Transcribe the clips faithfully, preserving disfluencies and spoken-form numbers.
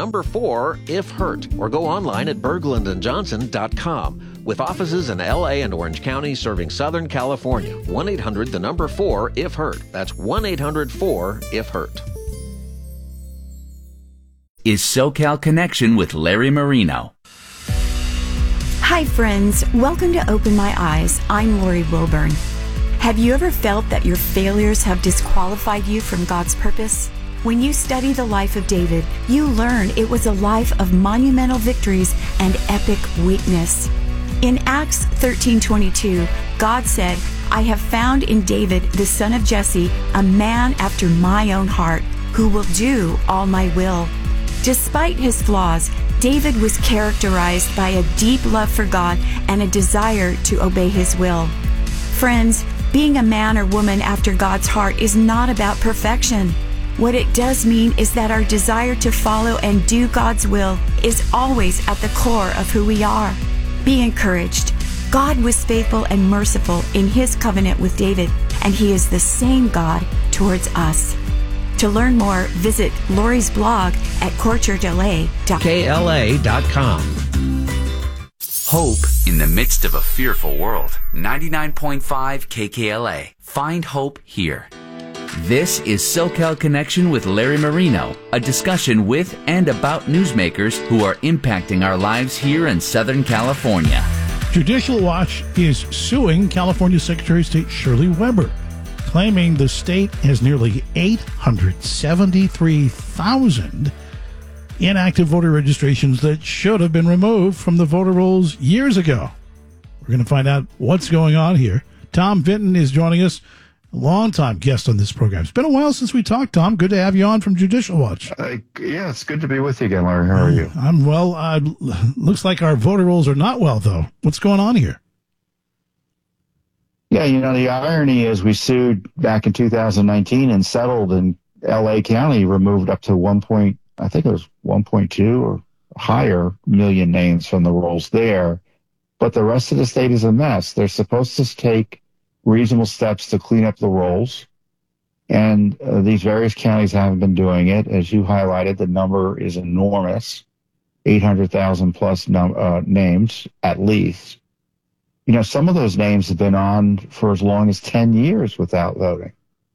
number four, if hurt, or go online at berglund and johnson dot com. With offices in L A and Orange County serving Southern California. one eight hundred, the number four, if hurt. That's one eight hundred four, if hurt. Is SoCal Connection with Larry Marino. Hi friends, welcome to Open My Eyes. I'm Lori Wilburn. Have you ever felt that your failures have disqualified you from God's purpose? When you study the life of David, you learn it was a life of monumental victories and epic weakness. In Acts thirteen twenty-two, God said, I have found in David, the son of Jesse, a man after my own heart, who will do all my will. Despite his flaws, David was characterized by a deep love for God and a desire to obey his will. Friends, being a man or woman after God's heart is not about perfection. What it does mean is that our desire to follow and do God's will is always at the core of who we are. Be encouraged. God was faithful and merciful in his covenant with David, and he is the same God towards us. To learn more, visit Lori's blog at church L A dot com. Hope in the midst of a fearful world. ninety-nine point five K K L A. Find hope here. This is SoCal Connection with Larry Marino, a discussion with and about newsmakers who are impacting our lives here in Southern California. Judicial Watch is suing California Secretary of State Shirley Weber, claiming the state has nearly eight hundred seventy-three thousand inactive voter registrations that should have been removed from the voter rolls years ago. We're going to find out what's going on here. Tom Vinton is joining us, a longtime guest on this program. It's been a while since we talked, Tom. Good to have you on from Judicial Watch. Uh, yeah, it's good to be with you again, Larry. How are you? I'm well. Uh, looks like our voter rolls are not well, though. What's going on here? Yeah, you know, the irony is we sued back in two thousand nineteen and settled, and L A County removed up to one point, I think it was one point two or higher million names from the rolls there. But the rest of the state is a mess. They're supposed to take reasonable steps to clean up the rolls, and uh, these various counties haven't been doing it. As you highlighted, the number is enormous, eight hundred thousand plus num- uh, names at least. You know, some of those names have been on for as long as ten years without voting.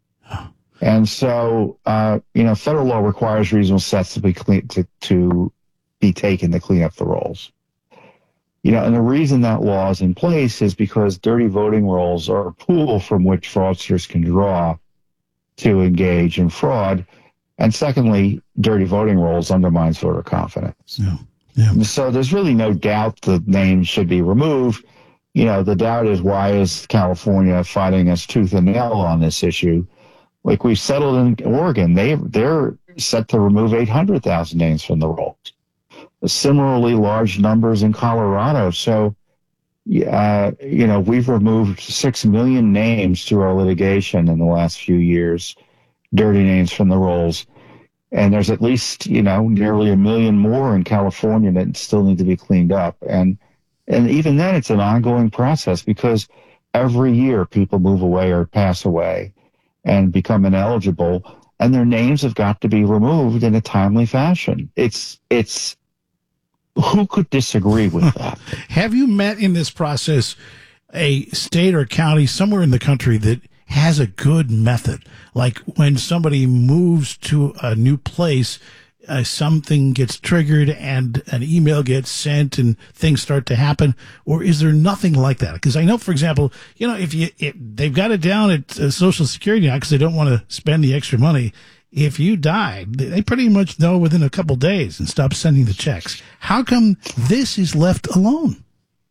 And so, uh, you know, federal law requires reasonable steps to be clean, to, to be taken to clean up the rolls. You know, and the reason that law is in place is because dirty voting rolls are a pool from which fraudsters can draw to engage in fraud. And secondly, dirty voting rolls undermines voter confidence. Yeah. Yeah. So there's really no doubt the name should be removed. You know, the doubt is, why is California fighting us tooth and nail on this issue? Like we settled in Oregon, they, they're set to remove eight hundred thousand names from the rolls. Similarly large numbers in Colorado. So, uh, you know, we've removed six million names through our litigation in the last few years, dirty names from the rolls. And there's at least, you know, nearly a million more in California that still need to be cleaned up. And And even then, it's an ongoing process, because every year people move away or pass away and become ineligible, and their names have got to be removed in a timely fashion. It's, it's, who could disagree with that? Have you met in this process a state or county somewhere in the country that has a good method? Like when somebody moves to a new place, Uh, something gets triggered and an email gets sent and things start to happen? Or is there nothing like that? Because I know, for example, you know, if you, if they've got it down at uh, Social Security now because they don't want to spend the extra money. If you died, they pretty much know within a couple days and stop sending the checks. How come this is left alone?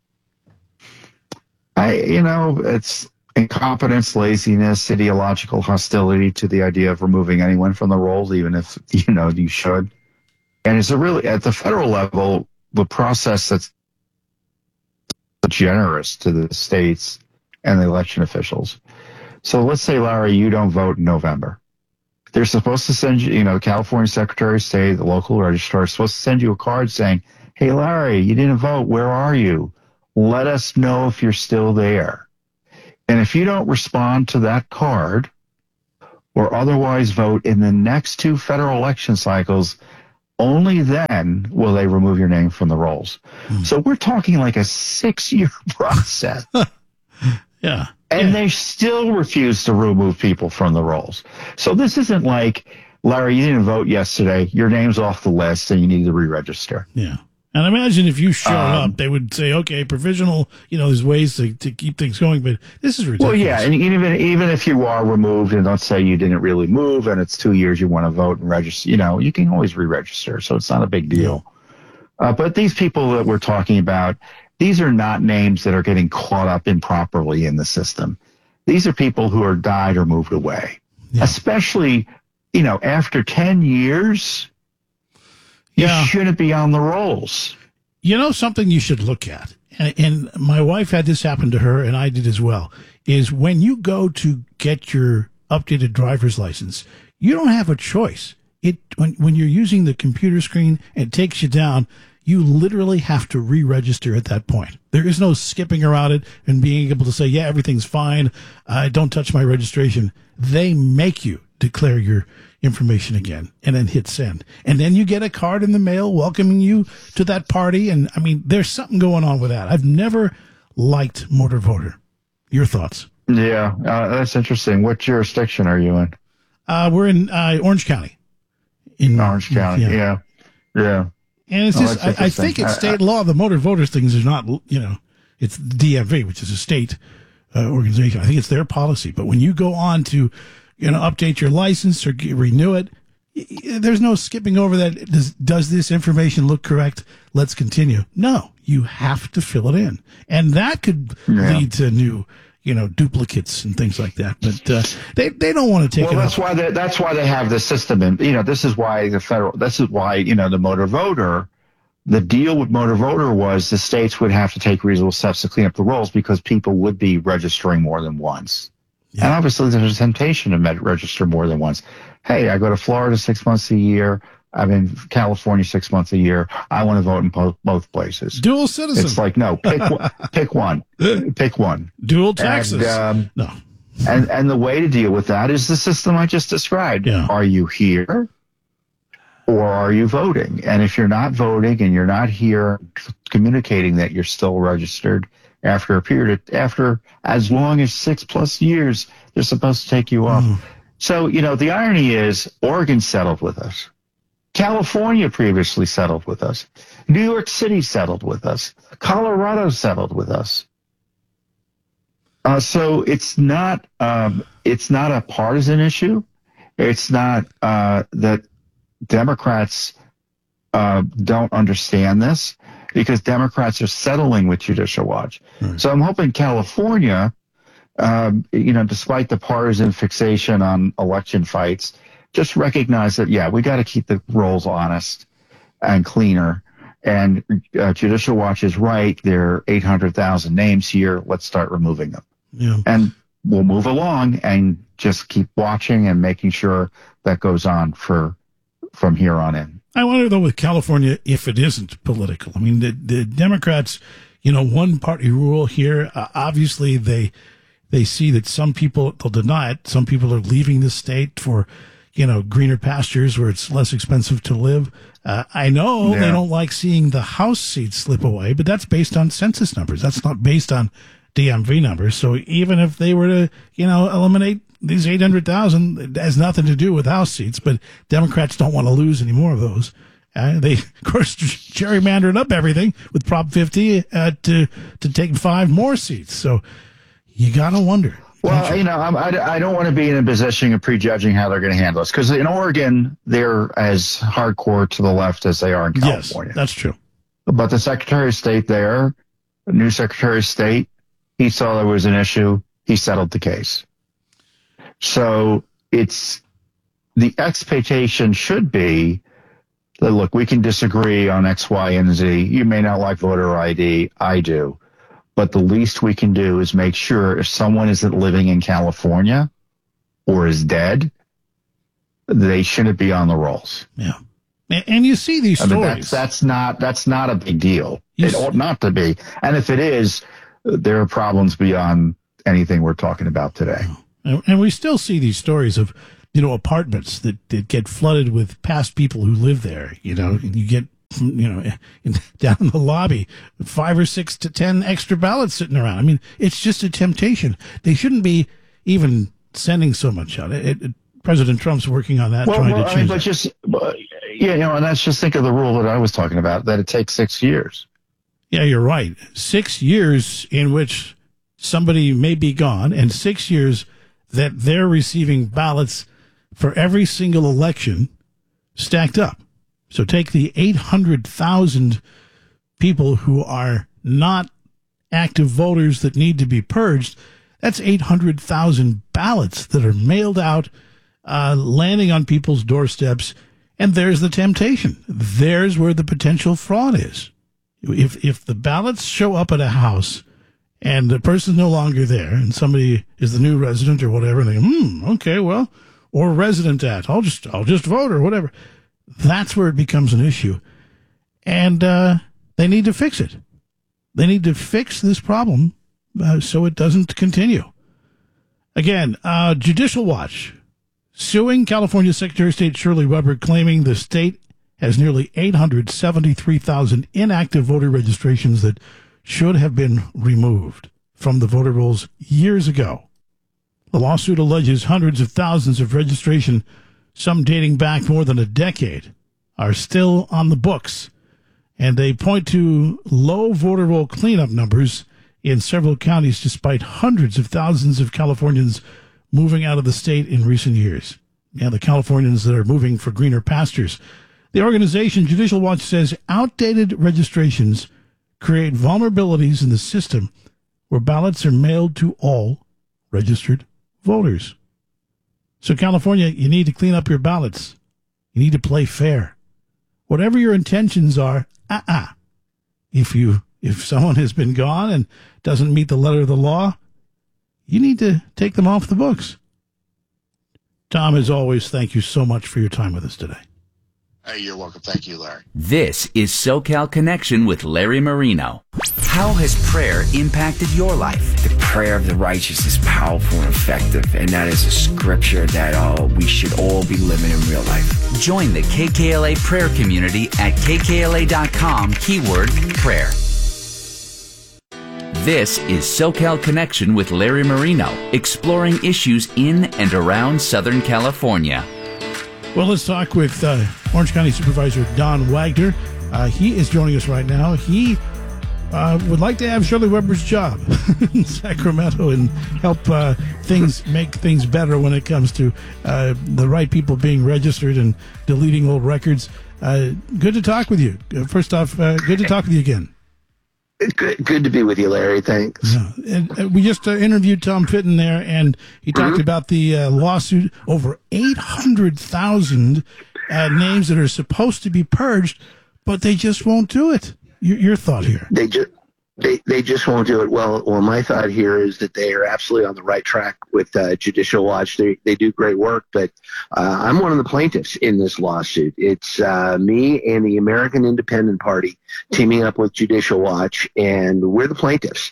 I, you know, it's incompetence, laziness, ideological hostility to the idea of removing anyone from the rolls, even if, you know, you should. And it's a really, at the federal level, the process that's generous to the states and the election officials. So let's say, Larry, you don't vote in November. They're supposed to send you, you know, the California Secretary of State, the local registrar, is supposed to send you a card saying, hey, Larry, you didn't vote. Where are you? Let us know if you're still there. And if you don't respond to that card or otherwise vote in the next two federal election cycles, only then will they remove your name from the rolls. Hmm. So we're talking like a six-year process. Yeah. And yeah. they still refuse to remove people from the rolls. So this isn't like, Larry, you didn't vote yesterday. Your name's off the list and you need to re-register. Yeah. And imagine if you showed um, up, they would say, okay, provisional, you know, there's ways to, to keep things going, but this is ridiculous. Well, yeah, and even even if you are removed and let's say you didn't really move and it's two years you want to vote and register, you know, you can always re-register, so it's not a big deal. Yeah. Uh, but these people that we're talking about, these are not names that are getting caught up improperly in the system. These are people who are died or moved away, yeah. especially, you know, after ten years. Yeah. You shouldn't be on the rolls. You know, something you should look at, and, and my wife had this happen to her, and I did as well, is when you go to get your updated driver's license, you don't have a choice. It when, when you're using the computer screen and it takes you down, you literally have to re-register at that point. There is no skipping around it and being able to say, yeah, everything's fine. Uh, don't touch my registration. They make you declare your information again and then hit send. And then you get a card in the mail welcoming you to that party. And I mean, there's something going on with that. I've never liked Motor Voter. Your thoughts? Yeah, uh, that's interesting. What jurisdiction are you in? Uh, we're in uh, Orange County. In Orange County, yeah. Yeah. yeah. And it's oh, just, I, I think it's state I, I, law. The motor voters things is not, you know, it's the D M V, which is a state uh, organization. I think it's their policy. But when you go on to, you know, update your license or get, renew it, there's no skipping over that. Does, does this information look correct? Let's continue. No, you have to fill it in. And that could yeah. lead to new, you know, duplicates and things like that. But uh, they they don't want to take well, it that's up. why they, that's why they have the system. And, you know, this is why the federal, this is why, you know, the motor voter, the deal with motor voter was the states would have to take reasonable steps to clean up the rolls because people would be registering more than once. Yeah. And obviously there's a temptation to med- register more than once. Hey, I go to Florida six months a year. I'm in California six months a year. I want to vote in both, both places. Dual citizen. It's like, no, pick one, pick one, pick one. Dual taxes. And, um, no. and, and the way to deal with that is the system I just described. Yeah. Are you here or are you voting? And if you're not voting and you're not here communicating that you're still registered after a period, of, after as long as six plus years, they're supposed to take you off. Mm. So, you know, the irony is Oregon settled with us. California previously settled with us. New York City settled with us. Colorado settled with us. Uh, so it's not um, it's not a partisan issue. It's not uh, that Democrats uh, don't understand this because Democrats are settling with Judicial Watch. Right. So I'm hoping California, um, you know, despite the partisan fixation on election fights, just recognize that, yeah, we got to keep the rolls honest and cleaner. And uh, Judicial Watch is right. There are eight hundred thousand names here. Let's start removing them. Yeah. And we'll move along and just keep watching and making sure that goes on for from here on in. I wonder, though, with California, if it isn't political. I mean, the, the Democrats, you know, one-party rule here, uh, obviously they they see that some people, they'll deny it, some people are leaving the state for, you know, greener pastures where it's less expensive to live. Uh, I know yeah. they don't like seeing the House seats slip away, but that's based on census numbers. That's not based on D M V numbers. So even if they were to, you know, eliminate these eight hundred thousand, it has nothing to do with House seats, but Democrats don't want to lose any more of those. Uh, they, of course, gerrymandered up everything with Prop fifty uh, to, to take five more seats. So you got to wonder. Well, you know, I'm, I, I don't want to be in a position of prejudging how they're going to handle this because in Oregon, they're as hardcore to the left as they are in California. Yes, that's true. But the Secretary of State there, the new Secretary of State, he saw there was an issue. He settled the case. So it's the expectation should be that, look, we can disagree on X, Y, and Z. You may not like voter I D. I do. But the least we can do is make sure if someone isn't living in California or is dead, they shouldn't be on the rolls. Yeah. And you see these stories. I mean, that's, that's not, that's not a big deal. You it see- ought not to be. And if it is, there are problems beyond anything we're talking about today. And we still see these stories of you know, apartments that, that get flooded with past people who live there. You know, and you get, you know, in, down in the lobby, five or six to ten extra ballots sitting around. I mean, it's just a temptation. They shouldn't be even sending so much out. It, it, President Trump's working on that, well, trying well, to I mean, change but that. just, yeah, you know, and that's just think of the rule that I was talking about, that it takes six years. Yeah, you're right. Six years in which somebody may be gone, and six years that they're receiving ballots for every single election stacked up. So take the eight hundred thousand people who are not active voters that need to be purged. That's eight hundred thousand ballots that are mailed out, uh, landing on people's doorsteps. And there's the temptation. There's where the potential fraud is. If, if the ballots show up at a house and the person's no longer there and somebody is the new resident or whatever, and they go, hmm, okay, well, or resident at, I'll just, I'll just vote or whatever. That's where it becomes an issue. And, uh, they need to fix it. They need to fix this problem, uh, so it doesn't continue. Again, uh, Judicial Watch suing California Secretary of State Shirley Weber, claiming the state has nearly eight hundred seventy-three thousand inactive voter registrations that should have been removed from the voter rolls years ago. The lawsuit alleges hundreds of thousands of registration, some dating back more than a decade, are still on the books, and they point to low voter roll cleanup numbers in several counties despite hundreds of thousands of Californians moving out of the state in recent years. Yeah, the Californians that are moving for greener pastures. The organization Judicial Watch says outdated registrations create vulnerabilities in the system where ballots are mailed to all registered voters. So California, you need to clean up your ballots. You need to play fair. Whatever your intentions are, uh-uh. If you, if someone has been gone and doesn't meet the letter of the law, you need to take them off the books. Tom, as always, thank you so much for your time with us today. Hey, you're welcome. Thank you, Larry. This is SoCal Connection with Larry Marino. How has prayer impacted your life? The prayer of the righteous is powerful and effective, and that is a scripture that uh, we should all be living in real life. Join the K K L A prayer community at K K L A dot com, keyword prayer. This is SoCal Connection with Larry Marino, exploring issues in and around Southern California. Well, let's talk with uh, Orange County Supervisor Don Wagner. Uh, he is joining us right now. He uh, would like to have Shirley Weber's job in Sacramento and help uh, things make things better when it comes to uh, the right people being registered and deleting old records. Uh, good to talk with you. Uh, first off, uh, good to talk with you again. Good, good to be with you, Larry. Thanks. Yeah. And uh, we just uh, interviewed Tom Fitton there, and he talked mm-hmm. about the uh, lawsuit, over eight hundred thousand uh, names that are supposed to be purged, but they just won't do it. Your, your thought here? They just they they just won't do it. Well, well, my thought here is that they are absolutely on the right track with uh, Judicial Watch. They they do great work, but uh, I'm one of the plaintiffs in this lawsuit. It's uh, me and the American Independent Party teaming up with Judicial Watch, and we're the plaintiffs.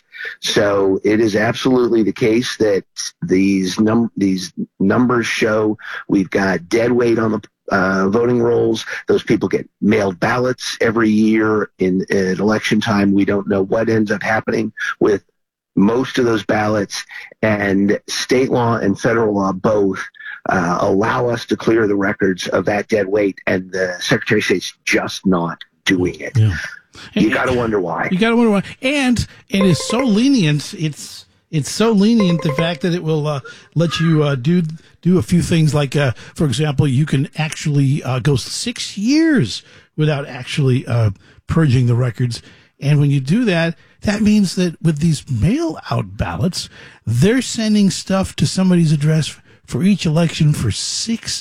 So it is absolutely the case that these num these numbers show we've got dead weight on the uh, voting rolls. Those people get mailed ballots every year in at election time. We don't know what ends up happening with most of those ballots, and state law and federal law both uh, allow us to clear the records of that dead weight, and the Secretary of State's just not doing it. Yeah. You got to wonder why. You got to wonder why. And it is so lenient. It's it's so lenient, the fact that it will uh, let you uh, do do a few things like, uh, for example, you can actually uh, go six years without actually uh, purging the records. And when you do that, that means that with these mail-out ballots, they're sending stuff to somebody's address for each election for six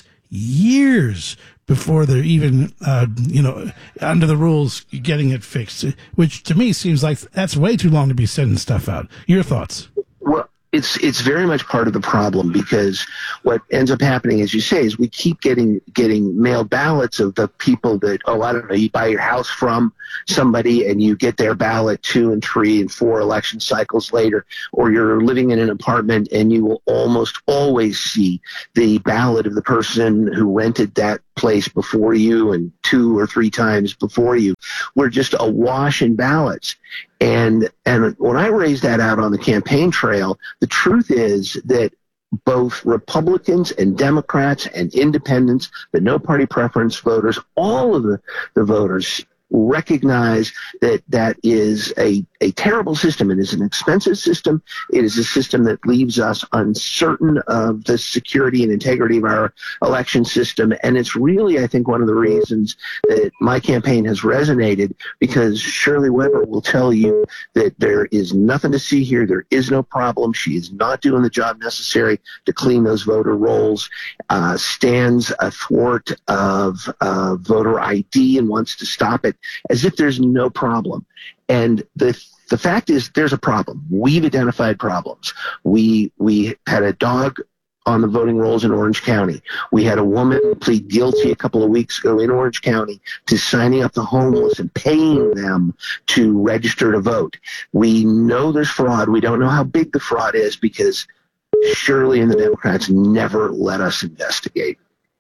years before they're even, uh, you know, under the rules, getting it fixed, which to me seems like that's way too long to be sending stuff out. Your thoughts? Well, it's it's very much part of the problem, because what ends up happening, as you say, is we keep getting getting mailed ballots of the people that, oh, I don't know, you buy your house from somebody and you get their ballot two and three and four election cycles later, or you're living in an apartment and you will almost always see the ballot of the person who rented that place before you and two or three times before you. We're just awash in ballots. And and when I raised that out on the campaign trail, the truth is that both Republicans and Democrats and independents, the no party preference voters, all of the, the voters recognize that that is a, a terrible system. It is an expensive system. It is a system that leaves us uncertain of the security and integrity of our election system. And it's really, I think, one of the reasons that my campaign has resonated, because Shirley Weber will tell you that there is nothing to see here. There is no problem. She is not doing the job necessary to clean those voter rolls, uh, stands athwart of uh, voter I D and wants to stop it as if there's no problem. And the the fact is, there's a problem. We've identified problems. We we had a dog on the voting rolls in Orange County. We had a woman plead guilty a couple of weeks ago in Orange County to signing up the homeless and paying them to register to vote. We know there's fraud. We don't know how big the fraud is, because Shirley and the Democrats never let us investigate.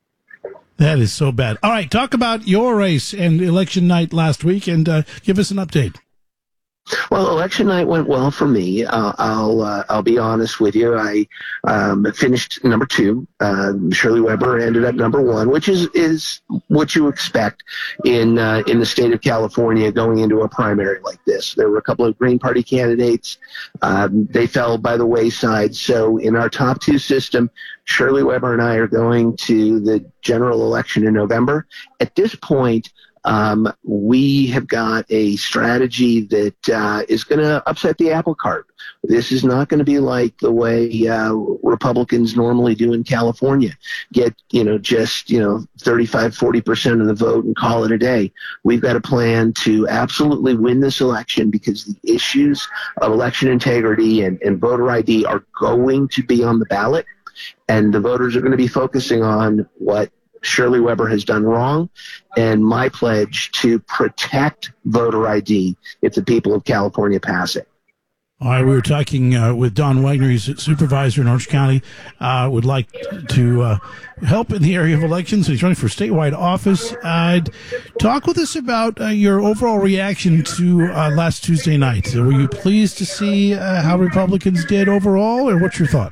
That is so bad. All right, talk about your race and election night last week, and uh, give us an update. Well, election night went well for me. Uh, I'll uh, I'll be honest with you. I um, finished number two. Uh, Shirley Weber ended up number one, which is, is what you expect in uh, in the state of California going into a primary like this. There were a couple of Green Party candidates. Um, they fell by the wayside. So in our top two system, Shirley Weber and I are going to the general election in November. At this point, Um, we have got a strategy that uh, is going to upset the apple cart. This is not going to be like the way uh, Republicans normally do in California. Get, you know, just, you know, thirty-five, forty percent of the vote and call it a day. We've got a plan to absolutely win this election, because the issues of election integrity and, and voter I D are going to be on the ballot, and the voters are going to be focusing on what Shirley Weber has done wrong, and my pledge to protect voter I D if the people of California pass it. All right, we were talking uh, with Don Wagner. He's a supervisor in Orange County. Uh, would like to uh, help in the area of elections. He's running for statewide office. Uh, talk with us about uh, your overall reaction to uh, last Tuesday night. Were you pleased to see uh, how Republicans did overall, or what's your thought?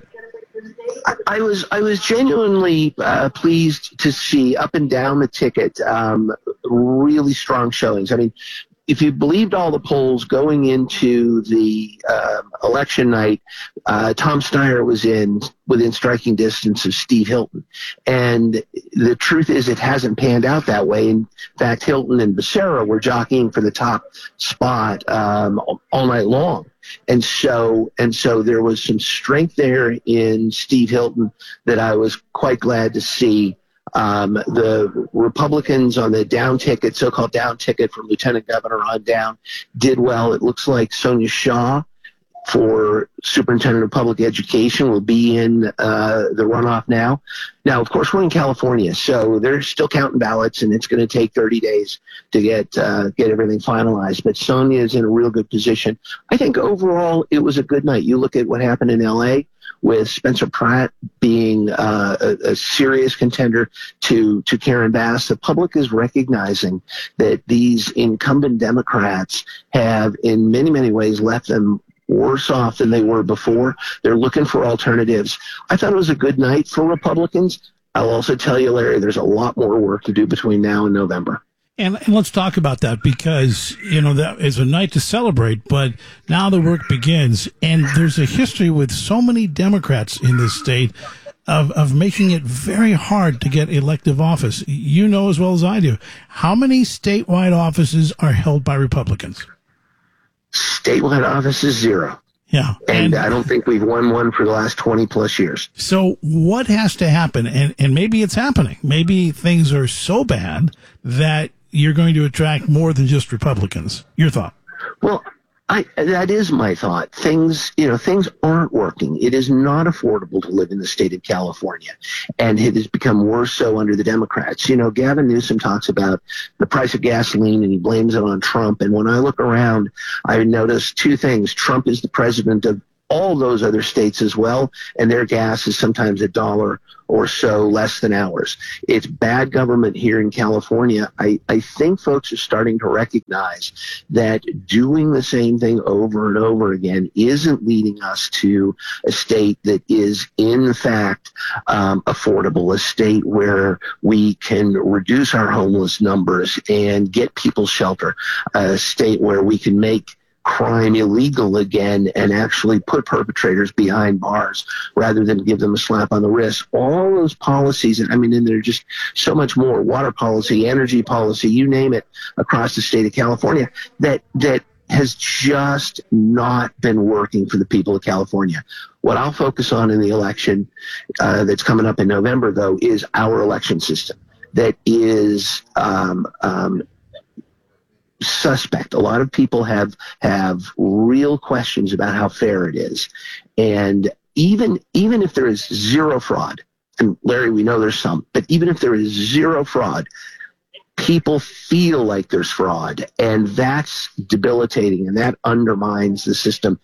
I was I was genuinely uh, pleased to see up and down the ticket um, really strong showings. I mean, if you believed all the polls going into the uh, election night, uh, Tom Steyer was in within striking distance of Steve Hilton. And the truth is, it hasn't panned out that way. In fact, Hilton and Becerra were jockeying for the top spot um, all night long. And so, and so there was some strength there in Steve Hilton that I was quite glad to see. Um, the Republicans on the down ticket, so-called down ticket from Lieutenant Governor on down, did well. It looks like Sonia Shaw for Superintendent of Public Education will be in uh, the runoff now. Now, of course, we're in California, so they're still counting ballots, and it's going to take thirty days to get uh, get everything finalized. But Sonia is in a real good position. I think overall it was a good night. You look at what happened in L A with Spencer Pratt being uh, a, a serious contender to, to Karen Bass. The public is recognizing that these incumbent Democrats have, in many, many ways, left them worse off than they were before. They're looking for alternatives. I thought it was a good night for Republicans. I'll also tell you, Larry, there's a lot more work to do between now and November. And, and let's talk about that, because, you know, that is a night to celebrate, but now the work begins. And there's a history with so many Democrats in this state of, of making it very hard to get elective office. You know as well as I do. How many statewide offices are held by Republicans? Statewide offices, zero. Yeah. And, and I don't think we've won one for the last twenty plus years. So what has to happen? And, and maybe it's happening. Maybe things are so bad that you're going to attract more than just Republicans. Your thought? Well, I, that is my thought. Things, you know, things aren't working. It is not affordable to live in the state of California, and it has become worse so under the Democrats. You know, Gavin Newsom talks about the price of gasoline, and he blames it on Trump. And when I look around, I notice two things. Trump is the president of all those other states as well, and their gas is sometimes a dollar or so less than ours. It's bad government here in California. I, I think folks are starting to recognize that doing the same thing over and over again isn't leading us to a state that is, in fact, um, affordable, a state where we can reduce our homeless numbers and get people shelter, a state where we can make crime illegal again and actually put perpetrators behind bars rather than give them a slap on the wrist. All those policies, and I mean, and there's just so much more, water policy, energy policy, you name it, across the state of California, that that has just not been working for the people of California. What I'll focus on in the election uh, that's coming up in November, though, is our election system that is um, um, suspect. A lot of people have have real questions about how fair it is, and even even if there is zero fraud, and Larry, we know there's some, but even if there is zero fraud, people feel like there's fraud, and that's debilitating, and that undermines the system,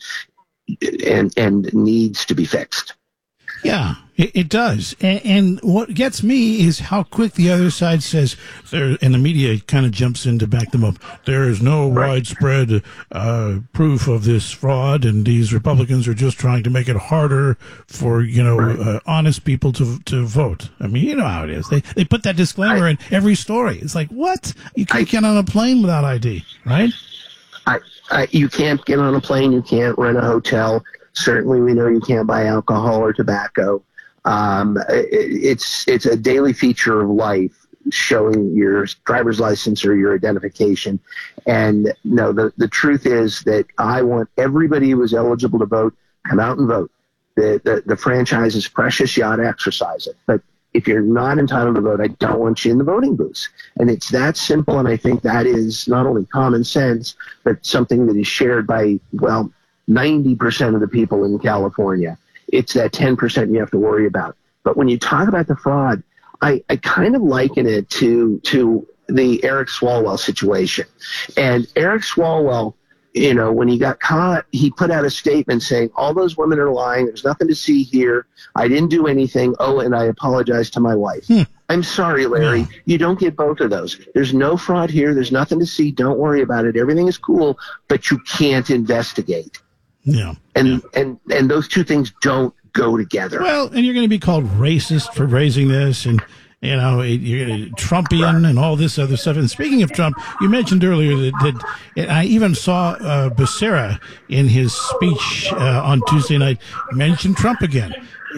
and and needs to be fixed. Yeah, it, it does. And, and what gets me is how quick the other side says, there, and the media kind of jumps in to back them up. There is no right. widespread uh, proof of this fraud, and these Republicans are just trying to make it harder for, you know, right. uh, honest people to to vote. I mean, you know how it is. They they put that disclaimer I, in every story. It's like, what? You can't I, get on a plane without I D, right? I, I, you can't get on a plane. You can't rent a hotel. Certainly, we know you can't buy alcohol or tobacco. Um, it, it's it's a daily feature of life, showing your driver's license or your identification. And no, the, the truth is that I want everybody who is eligible to vote, come out and vote. The, the, the franchise is precious. You ought to exercise it. But if you're not entitled to vote, I don't want you in the voting booths. And it's that simple, and I think that is not only common sense, but something that is shared by, well, ninety percent of the people in California. It's that ten percent you have to worry about. But when you talk about the fraud, I, I kind of liken it to to the Eric Swalwell situation. And Eric Swalwell, you know, when he got caught, he put out a statement saying, all those women are lying. There's nothing to see here. I didn't do anything. Oh, and I apologize to my wife. Hmm. I'm sorry, Larry. Yeah. You don't get both of those. There's no fraud here. There's nothing to see. Don't worry about it. Everything is cool, but you can't investigate. Yeah. And, yeah. and, and those two things don't go together. Well, and you're going to be called racist for raising this, and, you know, you're going to Trumpian and all this other stuff. And speaking of Trump, you mentioned earlier that, that I even saw uh, Becerra in his speech uh, on Tuesday night mention Trump again.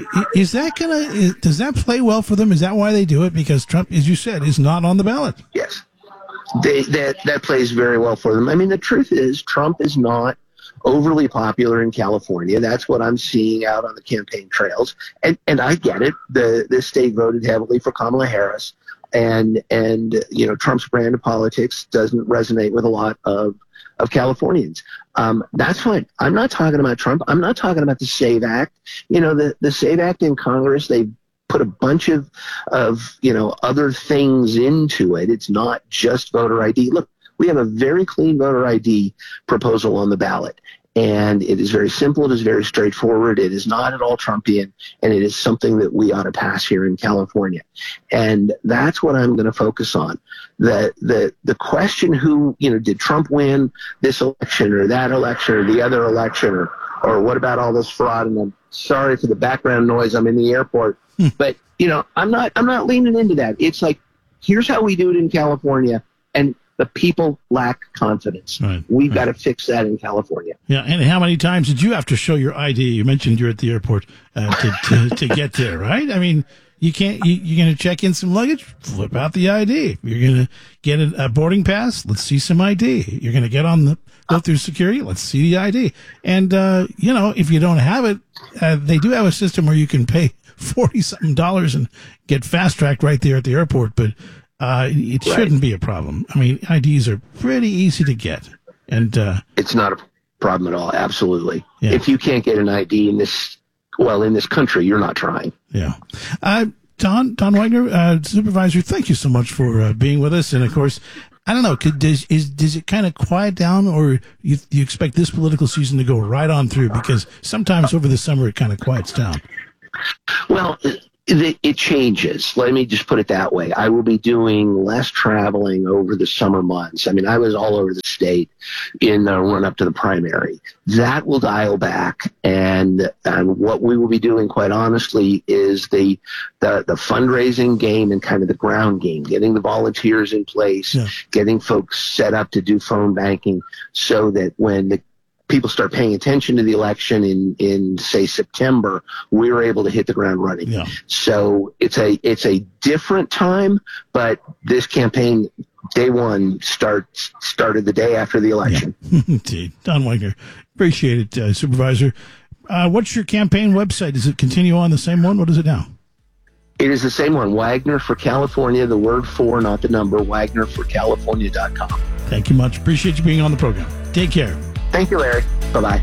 Is that going to, does that play well for them? Is that why they do it? Because Trump, as you said, is not on the ballot. Yes. They, that, that plays very well for them. I mean, the truth is Trump is not overly popular in California. That's what I'm seeing out on the campaign trails. And and I get it. The the state voted heavily for Kamala Harris, and and you know, Trump's brand of politics doesn't resonate with a lot of of Californians. Um, that's fine. I'm not talking about Trump. I'm not talking about the SAVE Act. You know, the the SAVE Act in Congress, they put a bunch of of you know other things into it. It's not just voter I D. Look, we have a very clean voter I D proposal on the ballot, and it is very simple. It is very straightforward. It is not at all Trumpian, and it is something that we ought to pass here in California. And that's what I'm going to focus on. The the the question, who, you know, did Trump win this election or that election or the other election, or or what about all this fraud? And I'm sorry for the background noise. I'm in the airport, hmm. but you know, I'm not I'm not leaning into that. It's like, here's how we do it in California, and the people lack confidence. Right, We've right. got to fix that in California. Yeah, and how many times did you have to show your I D? You mentioned you're at the airport uh, to, to to get there, right? I mean, you can't. You, you're going to check in some luggage, flip out the I D. You're going to get a, a boarding pass. Let's see some I D. You're going to get on the go through security. Let's see the I D. And uh, you know, if you don't have it, uh, they do have a system where you can pay forty something dollars and get fast tracked right there at the airport, but. Uh, it right. shouldn't be a problem. I mean, I Ds are pretty easy to get, and uh, it's not a problem at all. Absolutely. Yeah. If you can't get an I D in this, well, in this country, you're not trying. Yeah. Uh, Don, Don Wagner, uh, Supervisor, thank you so much for uh, being with us. And of course, I don't know, could, does, is, does it kind of quiet down, or you, you expect this political season to go right on through? Because sometimes over the summer it kind of quiets down. Well, it, it changes. Let me just put it that way. I will be doing less traveling over the summer months. I mean, I was all over the state in the run up to the primary. That will dial back, and and what we will be doing, quite honestly, is the the, the fundraising game and kind of the ground game, getting the volunteers in place, yeah. getting folks set up to do phone banking, so that when the people start paying attention to the election in, in say September, we're able to hit the ground running. Yeah. So it's a it's a different time, but this campaign, day one, starts started the day after the election. Yeah. Indeed. Don Wagner, appreciate it, uh, Supervisor. Uh, what's your campaign website? Does it continue on the same one? What is it now? It is the same one, Wagner for California, the word for, not the number, wagner for california dot com. Thank you much. Appreciate you being on the program. Take care. Thank you, Larry. Bye-bye.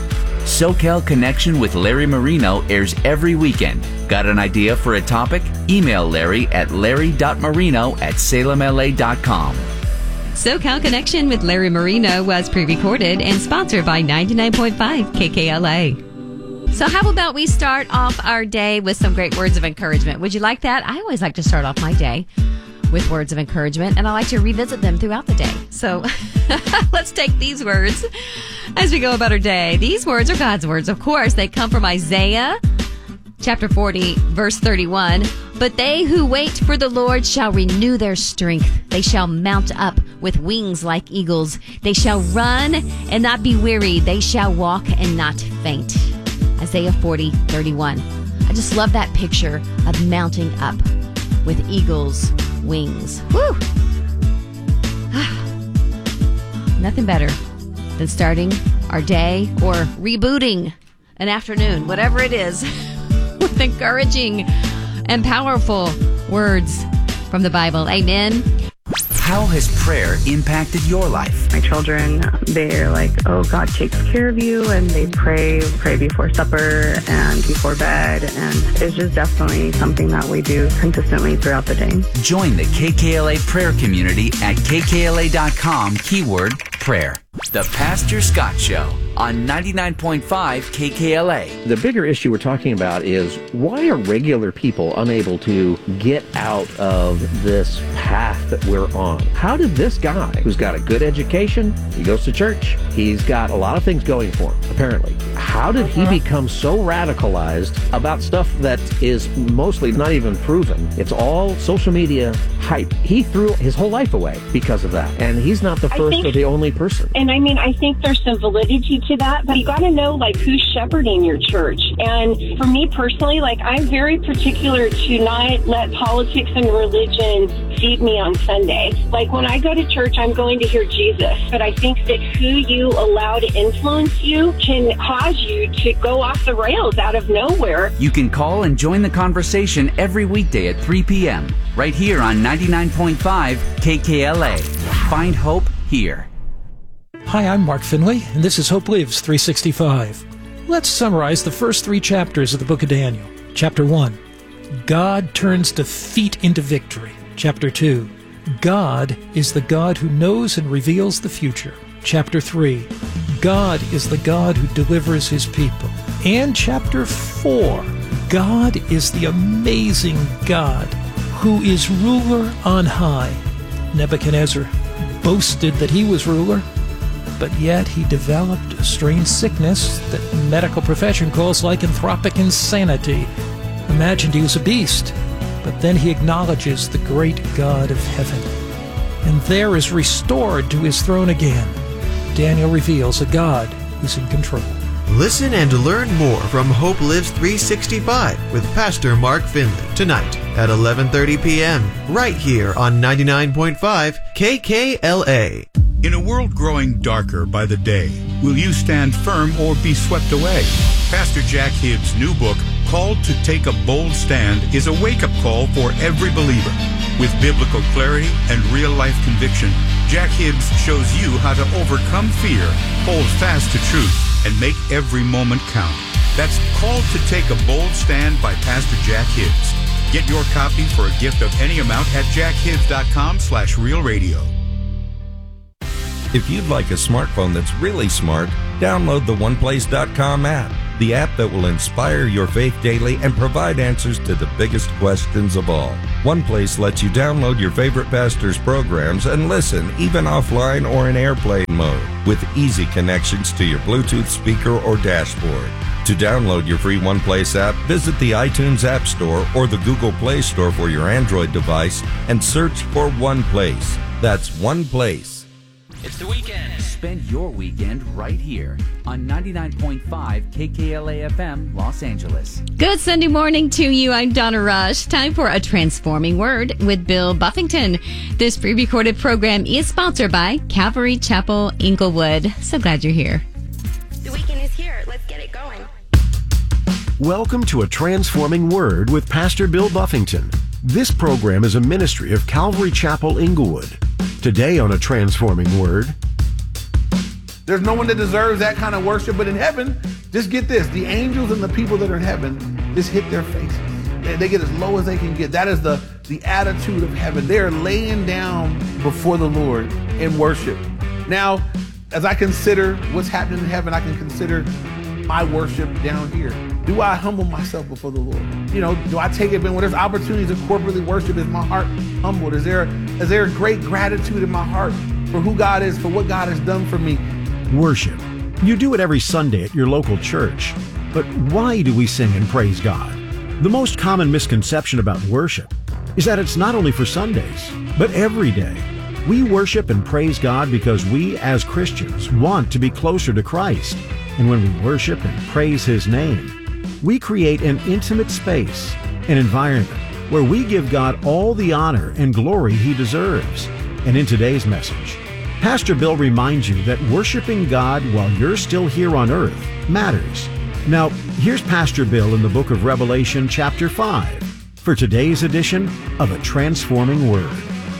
SoCal Connection with Larry Marino airs every weekend. Got an idea for a topic? Email Larry at larry dot marino at salem l a dot com. SoCal Connection with Larry Marino was pre-recorded and sponsored by ninety-nine point five K K L A. So how about we start off our day with some great words of encouragement? Would you like that? I always like to start off my day with words of encouragement, and I like to revisit them throughout the day. So let's take these words as we go about our day. These words are God's words, of course. They come from Isaiah chapter forty, verse thirty-one. But they who wait for the Lord shall renew their strength. They shall mount up with wings like eagles. They shall run and not be weary. They shall walk and not faint. Isaiah forty, thirty-one. I just love that picture of mounting up with eagles' wings. Woo! Nothing better than starting our day or rebooting an afternoon, whatever it is, with encouraging and powerful words from the Bible. Amen. How has prayer impacted your life? My children, they're like, oh, God takes care of you, and they pray, pray before supper and before bed, and it's just definitely something that we do consistently throughout the day. Join the K K L A prayer community at k k l a dot com, keyword prayer. The Pastor Scott Show on ninety-nine point five K K L A. The bigger issue we're talking about is, why are regular people unable to get out of this path that we're on? How did this guy, who's got a good education, he goes to church, he's got a lot of things going for him, apparently. How did he become so radicalized about stuff that is mostly not even proven? It's all social media hype. He threw his whole life away because of that. And he's not the first think, or the only person. And I mean, I think there's some validity to that, but you got to know, like, who's shepherding your church. And for me personally, like, I'm very particular to not let politics and religion feed me on Sunday. Like, when I go to church, I'm going to hear Jesus. But I think that who you allow to influence you can cause you to go off the rails out of nowhere. You can call and join the conversation every weekday at three p.m. right here on ninety-nine point five K K L A. Find hope here. Hi, I'm Mark Finley, and this is Hope Lives three sixty-five. Let's summarize the first three chapters of the book of Daniel. Chapter one, God turns defeat into victory. Chapter two, God is the God who knows and reveals the future. Chapter three, God is the God who delivers his people. And chapter four, God is the amazing God who is ruler on high. Nebuchadnezzar boasted that he was ruler, but yet he developed a strange sickness that the medical profession calls lycanthropic insanity. Imagined he was a beast, but then he acknowledges the great God of heaven, and there is restored to his throne again. Daniel reveals a God who's in control. Listen and learn more from Hope Lives three sixty-five with Pastor Mark Finley tonight at eleven thirty p.m. right here on ninety-nine point five K K L A. In a world growing darker by the day, will you stand firm or be swept away? Pastor Jack Hibbs' new book, Called to Take a Bold Stand, is a wake-up call for every believer. With biblical clarity and real-life conviction, Jack Hibbs shows you how to overcome fear, hold fast to truth, and make every moment count. That's Called to Take a Bold Stand by Pastor Jack Hibbs. Get your copy for a gift of any amount at jackhibbs.com slash real radio. If you'd like a smartphone that's really smart, download the one place dot com app, the app that will inspire your faith daily and provide answers to the biggest questions of all. OnePlace lets you download your favorite pastor's programs and listen, even offline or in airplane mode, with easy connections to your Bluetooth speaker or dashboard. To download your free OnePlace app, visit the iTunes App Store or the Google Play Store for your Android device and search for OnePlace. That's OnePlace. It's the weekend. Spend your weekend right here on ninety-nine point five K K L A F M, Los Angeles. Good Sunday morning to you. I'm Donna Rush. Time for A Transforming Word with Bill Buffington. This pre-recorded program is sponsored by Calvary Chapel, Inglewood. So glad you're here. The weekend is here. Let's get it going. Welcome to A Transforming Word with Pastor Bill Buffington. This program is a ministry of Calvary Chapel, Inglewood. Today on A Transforming Word. There's no one that deserves that kind of worship, but in heaven, just get this, the angels and the people that are in heaven just hit their faces. They, they get as low as they can get. That is the, the attitude of heaven. They're laying down before the Lord in worship. Now, as I consider what's happening in heaven, I can consider my worship down here. Do I humble myself before the Lord? You know, do I take it when there's opportunities to corporately worship? Is my heart humbled? Is there, is there great gratitude in my heart for who God is, for what God has done for me? Worship. You do it every Sunday at your local church. But why do we sing and praise God? The most common misconception about worship is that it's not only for Sundays, but every day. We worship and praise God because we, as Christians, want to be closer to Christ. And when we worship and praise His name, we create an intimate space, an environment where we give God all the honor and glory He deserves. And in today's message, Pastor Bill reminds you that worshiping God while you're still here on earth matters. Now, here's Pastor Bill in the book of Revelation, chapter five, for today's edition of A Transforming Word.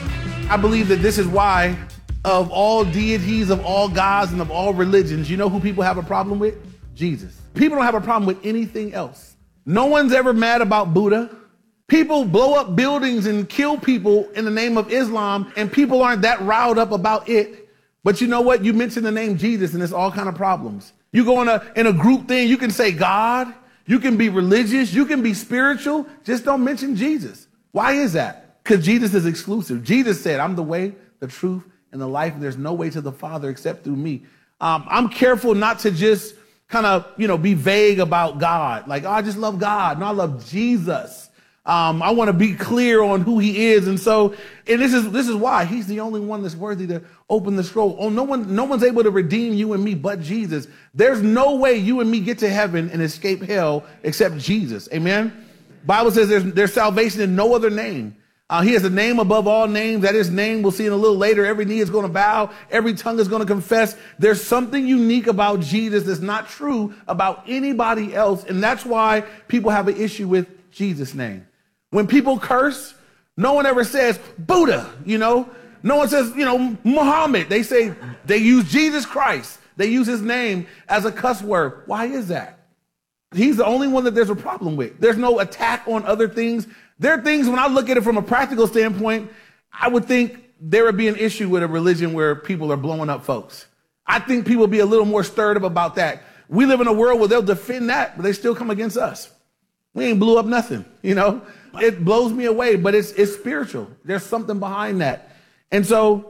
I believe that this is why, of all deities, of all gods, and of all religions, you know who people have a problem with? Jesus. People don't have a problem with anything else. No one's ever mad about Buddha. People blow up buildings and kill people in the name of Islam, and people aren't that riled up about it. But you know what? You mention the name Jesus, and it's all kind of problems. You go in a, in a group thing, you can say God, you can be religious, you can be spiritual, just don't mention Jesus. Why is that? Because Jesus is exclusive. Jesus said, I'm the way, the truth, and the life, and there's no way to the Father except through me. Um, I'm careful not to just kind of, you know, be vague about God. Like, oh, I just love God. No, I love Jesus. Um, I want to be clear on who He is. And so, and this is, this is why He's the only one that's worthy to open the scroll. Oh, no one, no one's able to redeem you and me but Jesus. There's no way you and me get to heaven and escape hell except Jesus. Amen. Bible says there's, there's salvation in no other name. Uh, he has a name above all names. That His name, we'll see in a little later, every knee is going to bow. Every tongue is going to confess. There's something unique about Jesus that's not true about anybody else. And that's why people have an issue with Jesus' name. When people curse, no one ever says Buddha, you know. No one says, you know, Muhammad. They say, they use Jesus Christ. They use His name as a cuss word. Why is that? He's the only one that there's a problem with. There's no attack on other things. There are things, when I look at it from a practical standpoint, I would think there would be an issue with a religion where people are blowing up folks. I think people would be a little more stirred up about that. We live in a world where they'll defend that, but they still come against us. We ain't blew up nothing, you know. It blows me away, but it's it's spiritual. There's something behind that. And so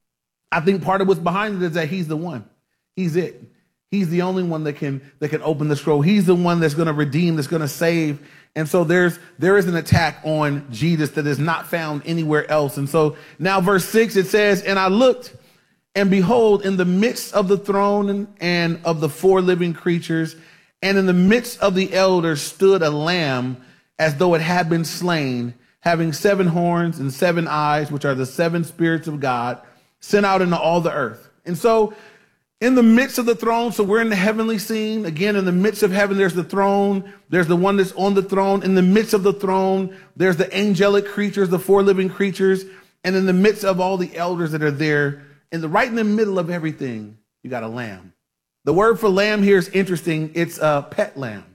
I think part of what's behind it is that He's the one. He's it. He's the only one that can that can open the scroll. He's the one that's going to redeem, that's going to save. And so there's there is an attack on Jesus that is not found anywhere else. And so now verse six, it says, and I looked, and behold, in the midst of the throne and, and of the four living creatures, and in the midst of the elders stood a lamb as though it had been slain, having seven horns and seven eyes, which are the seven spirits of God, sent out into all the earth. And so in the midst of the throne, so we're in the heavenly scene. Again, in the midst of heaven, there's the throne. There's the one that's on the throne. In the midst of the throne, there's the angelic creatures, the four living creatures. And in the midst of all the elders that are there, In the right in the middle of everything, you got a lamb. The word for lamb here is interesting. It's a pet lamb.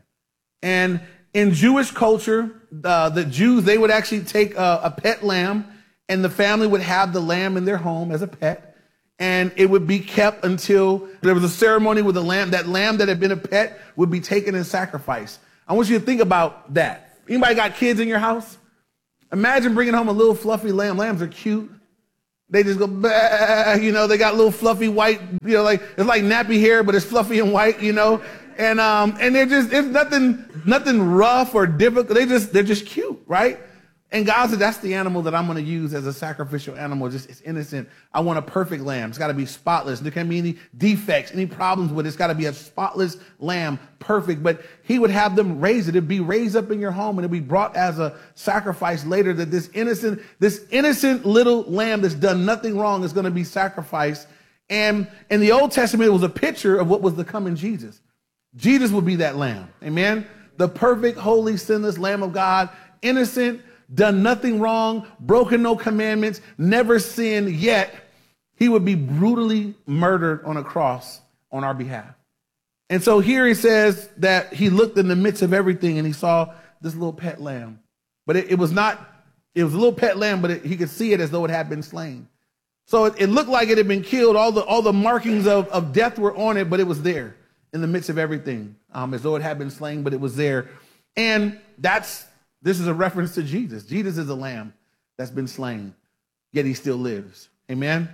And in Jewish culture, uh, the Jews, they would actually take a, a pet lamb, and the family would have the lamb in their home as a pet. And it would be kept until there was a ceremony with the lamb. That lamb that had been a pet would be taken and sacrificed. I want you to think about that. Anybody got kids in your house? Imagine bringing home a little fluffy lamb. Lambs are cute. They just go, bah, you know, they got little fluffy white, you know, like, it's like nappy hair, but it's fluffy and white, you know, and, um, and they're just, it's nothing, nothing rough or difficult. They just, they're just cute, right? And God said, that's the animal that I'm going to use as a sacrificial animal. Just, it's innocent. I want a perfect lamb. It's got to be spotless. There can't be any defects, any problems with it. It's got to be a spotless lamb, perfect. But he would have them raise it. It'd be raised up in your home, and it'd be brought as a sacrifice later, that this innocent, this innocent little lamb that's done nothing wrong is going to be sacrificed. And in the Old Testament, it was a picture of what was to come in Jesus. Jesus would be that lamb. Amen. The perfect, holy, sinless Lamb of God, innocent, done nothing wrong, broken no commandments, never sinned, yet he would be brutally murdered on a cross on our behalf. And so here he says that he looked in the midst of everything and he saw this little pet lamb. But it, it was not, it was a little pet lamb, but it, he could see it as though it had been slain. So it, it looked like it had been killed. All the, all the markings of, of death were on it, but it was there in the midst of everything, um, as though it had been slain, but it was there. And that's, this is a reference to Jesus. Jesus is a lamb that's been slain, yet he still lives. Amen.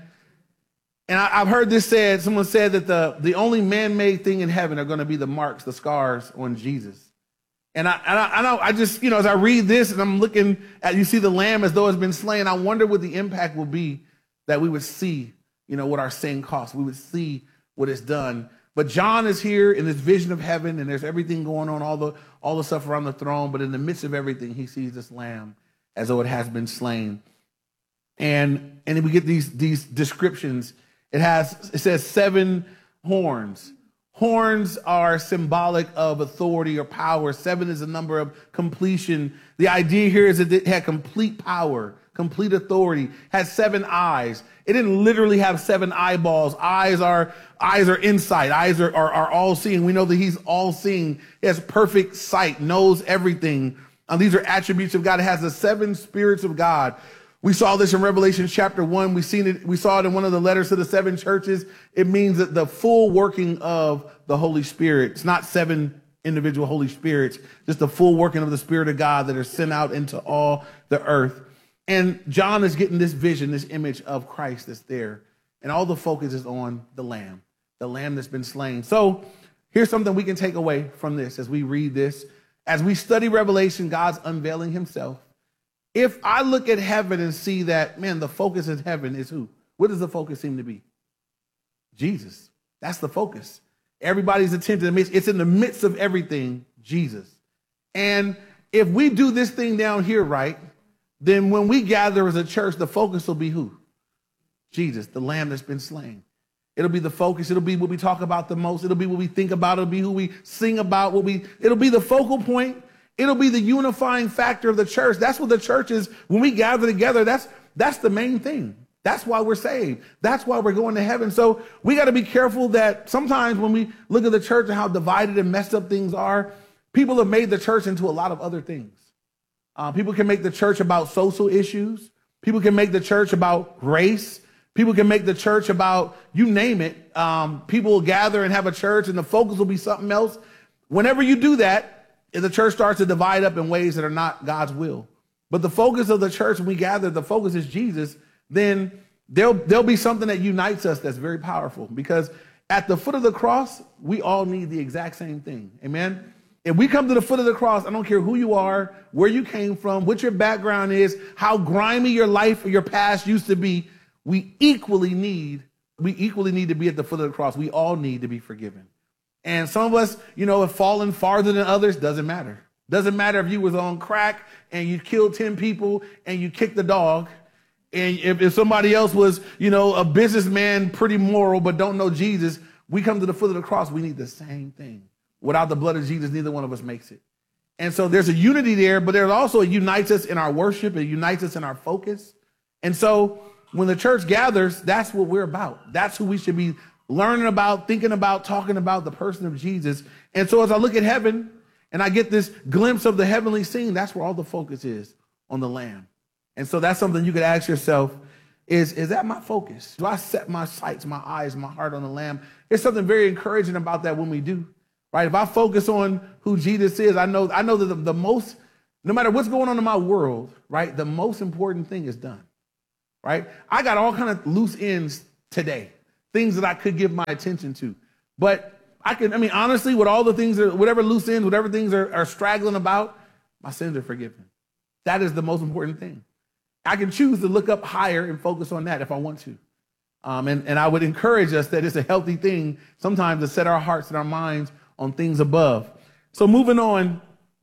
And I, I've heard this said, someone said that the, the only man-made thing in heaven are going to be the marks, the scars on Jesus. And I, and I, I know, I just, you know, as I read this and I'm looking at, you see the lamb as though it's been slain, I wonder what the impact will be that we would see, you know, what our sin costs. We would see what it's done. But John is here in this vision of heaven, and there's everything going on, all the all the stuff around the throne. But in the midst of everything, he sees this lamb as though it has been slain. And and then we get these these descriptions. It has it says seven horns. Horns are symbolic of authority or power. Seven is a number of completion. The idea here is that it had complete power, complete authority, has seven eyes. It didn't literally have seven eyeballs. Eyes are eyes are insight. Eyes are, are, are all seeing. We know that he's all seeing. He has perfect sight, knows everything. Um, these are attributes of God. It has the seven spirits of God. We saw this in Revelation chapter one. We seen it. We saw it in one of the letters to the seven churches. It means that the full working of the Holy Spirit. It's not seven individual Holy Spirits, just the full working of the Spirit of God that are sent out into all the earth. And John is getting this vision, this image of Christ that's there. And all the focus is on the lamb, the lamb that's been slain. So here's something we can take away from this as we read this. As we study Revelation, God's unveiling himself. If I look at heaven and see that, man, the focus in heaven is who? What does the focus seem to be? Jesus. That's the focus. Everybody's attention. It's in the midst of everything, Jesus. And if we do this thing down here right, then when we gather as a church, the focus will be who? Jesus, the lamb that's been slain. It'll be the focus. It'll be what we talk about the most. It'll be what we think about. It'll be who we sing about. What we. It'll be the focal point. It'll be the unifying factor of the church. That's what the church is. When we gather together, that's that's the main thing. That's why we're saved. That's why we're going to heaven. So we got to be careful that sometimes when we look at the church and how divided and messed up things are, people have made the church into a lot of other things. Uh, people can make the church about social issues. People can make the church about race. People can make the church about, you name it. Um, people will gather and have a church and the focus will be something else. Whenever you do that, the church starts to divide up in ways that are not God's will. But the focus of the church, when we gather, the focus is Jesus, then there'll, there'll be something that unites us that's very powerful. Because at the foot of the cross, we all need the exact same thing. Amen? If we come to the foot of the cross, I don't care who you are, where you came from, what your background is, how grimy your life or your past used to be, we equally need, we equally need to be at the foot of the cross. We all need to be forgiven. And some of us, you know, have fallen farther than others. Doesn't matter. Doesn't matter if you was on crack and you killed ten people and you kicked the dog. And if, if somebody else was, you know, a businessman, pretty moral, but don't know Jesus, we come to the foot of the cross. We need the same thing. Without the blood of Jesus, neither one of us makes it. And so there's a unity there, but there's also, it unites us in our worship. It unites us in our focus. And so when the church gathers, that's what we're about. That's who we should be learning about, thinking about, talking about, the person of Jesus. And so as I look at heaven and I get this glimpse of the heavenly scene, that's where all the focus is, on the Lamb. And so that's something you could ask yourself, is, is that my focus? Do I set my sights, my eyes, my heart on the Lamb? There's something very encouraging about that when we do, right? If I focus on who Jesus is, I know, I know that the, the most, no matter what's going on in my world, right, the most important thing is done, right? I got all kind of loose ends today, things that I could give my attention to. But I can, I mean, honestly, with all the things, that, whatever loose ends, whatever things are, are straggling about, my sins are forgiven. That is the most important thing. I can choose to look up higher and focus on that if I want to. Um, and, and I would encourage us that it's a healthy thing sometimes to set our hearts and our minds on things above. So moving on,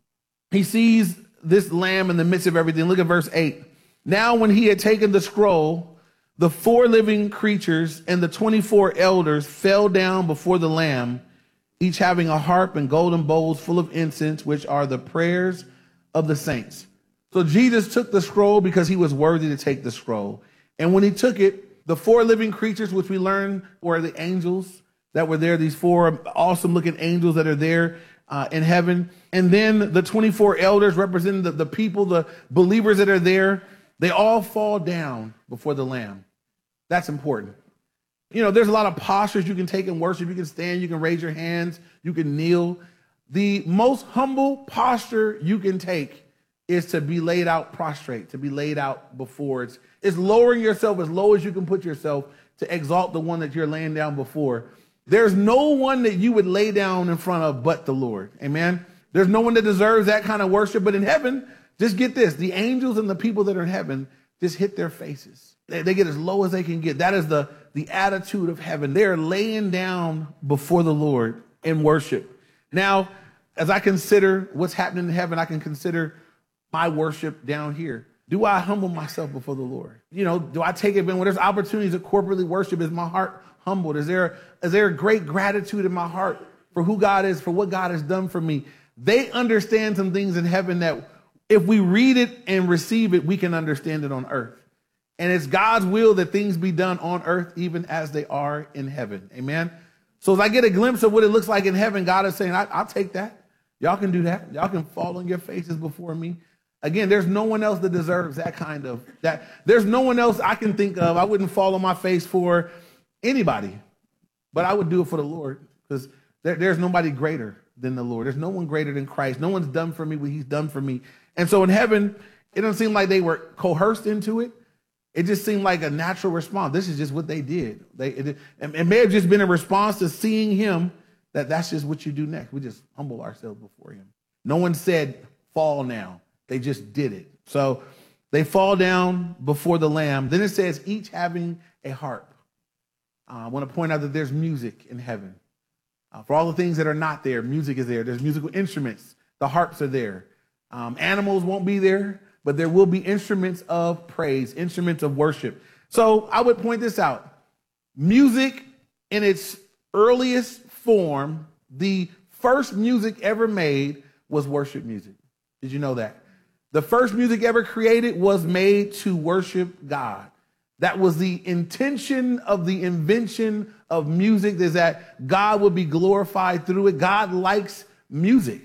he sees this Lamb in the midst of everything. Look at verse eight. Now when he had taken the scroll, the four living creatures and the twenty-four elders fell down before the Lamb, each having a harp and golden bowls full of incense, which are the prayers of the saints. So Jesus took the scroll because he was worthy to take the scroll. And when he took it, the four living creatures, which we learned were the angels that were there, these four awesome looking angels that are there uh, in heaven. And then the twenty-four elders representing the, the people, the believers that are there, they all fall down before the Lamb. That's important. You know, there's a lot of postures you can take in worship. You can stand, you can raise your hands, you can kneel. The most humble posture you can take is to be laid out prostrate, to be laid out before. It's, it's lowering yourself as low as you can put yourself to exalt the one that you're laying down before. There's no one that you would lay down in front of but the Lord. Amen. There's no one that deserves that kind of worship. But in heaven, just get this, the angels and the people that are in heaven just hit their faces. They, they get as low as they can get. That is the, the attitude of heaven. They're laying down before the Lord in worship. Now, as I consider what's happening in heaven, I can consider my worship down here. Do I humble myself before the Lord? You know, do I take it when there's opportunities to corporately worship? Is my heart humbled? Is there, is there a great gratitude in my heart for who God is, for what God has done for me? They understand some things in heaven that if we read it and receive it, we can understand it on earth. And it's God's will that things be done on earth, even as they are in heaven. Amen. So as I get a glimpse of what it looks like in heaven, God is saying, I, I'll take that. Y'all can do that. Y'all can fall on your faces before me. Again, there's no one else that deserves that kind of, that. There's no one else I can think of. I wouldn't fall on my face for anybody, but I would do it for the Lord, because there, there's nobody greater than the Lord. There's no one greater than Christ. No one's done for me what he's done for me. And so in heaven, it doesn't seem like they were coerced into it. It just seemed like a natural response. This is just what they did. They, it, it may have just been a response to seeing him, that that's just what you do next. We just humble ourselves before him. No one said, fall now. They just did it. So they fall down before the Lamb. Then it says, each having a harp. Uh, I want to point out that there's music in heaven. Uh, for all the things that are not there, music is there. There's musical instruments. The harps are there. Um, animals won't be there, but there will be instruments of praise, instruments of worship. So I would point this out. Music in its earliest form, the first music ever made was worship music. Did you know that? The first music ever created was made to worship God. That was the intention of the invention of music, is that God would be glorified through it. God likes music.